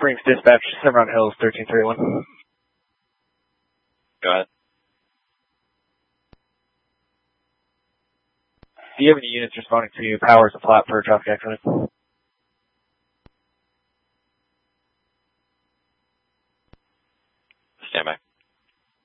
Springs Dispatch, Cimarron Hills, 1331. Go ahead. Do you have any units responding to power as a flat for a traffic accident? Stand by.